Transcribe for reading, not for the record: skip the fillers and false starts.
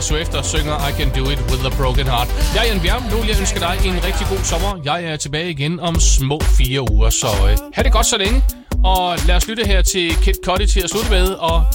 Swift, der synger I Can Do It With A Broken Heart. Jeg er Jan Bjerg. Nu vil jeg ønske dig en rigtig god sommer. Jeg er tilbage igen om små 4 uger, så ha' det godt så længe. Og lad os lytte her til Kid Cudi til at slutte med, og